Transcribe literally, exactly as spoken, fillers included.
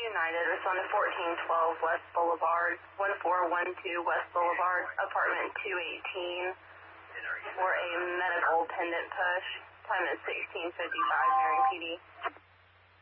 United, respond to fourteen twelve West Boulevard, one four one two West Boulevard, apartment two eighteen, for a medical pendant push. Time is sixteen fifty-five, Marion P D.